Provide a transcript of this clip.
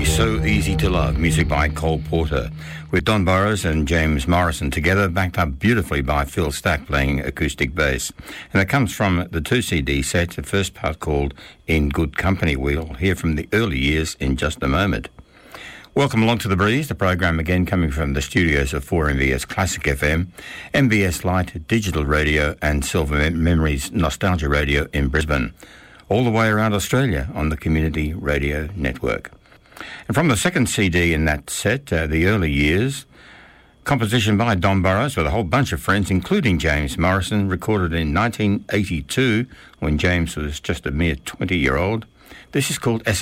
So Easy to Love, music by Cole Porter, with Don Burrows and James Morrison together, backed up beautifully by Phil Stack playing acoustic bass. And it comes from the 2 CD set, the first part called In Good Company. We'll hear from the early years in just a moment. Welcome along to The Breeze, the program again coming from the studios of 4MBS Classic FM, MBS Lite Digital Radio and Silver Memories Nostalgia Radio in Brisbane, all the way around Australia on the Community Radio Network. And from the second CD in that set, The Early Years, composition by Don Burrows with a whole bunch of friends, including James Morrison, recorded in 1982 when James was just a mere 20-year-old. This is called